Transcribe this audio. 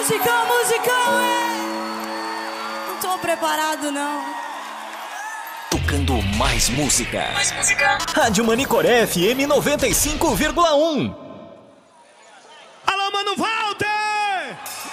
Musicão, Não tô preparado, não. Tocando mais música. Rádio Manicoré FM 95,1. Alô, Mano Walter!